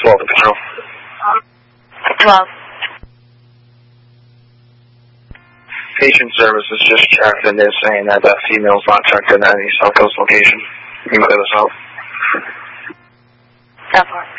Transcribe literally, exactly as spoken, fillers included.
twelve to Patrol. twelve. Patient services just checked and they're saying that that female's not checked in at any South Coast location. You can clear this out. South Park.